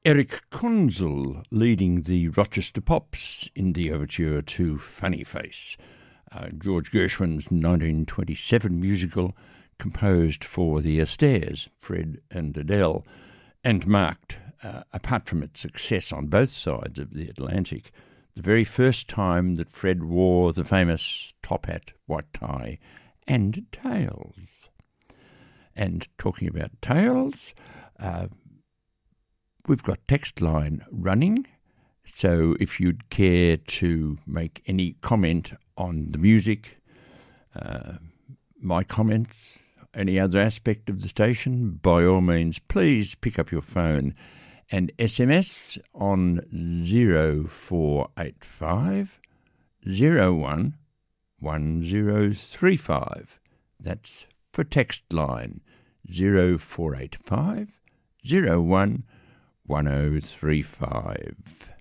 Eric Konzel leading the Rochester Pops in the overture to Funny Face, George Gershwin's 1927 musical composed for the Astairs, Fred and Adele, and marked, apart from its success on both sides of the Atlantic, the very first time that Fred wore the famous top hat, white tie, and tails. And talking about tails, we've got text line running, so if you'd care to make any comment on the music, my comments, any other aspect of the station, by all means, please pick up your phone and SMS on 0485 01 1035. That's for text line 0485 01 1035.